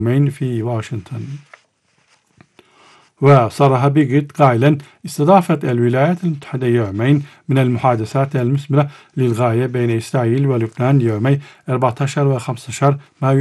يومين في واشنطن. وصرح بيغت قائلا: استضافت الولايات المتحدة يومين من المحادثات المثمرة للغاية بين إسرائيل ولبنان يومي 14 و 15 مايو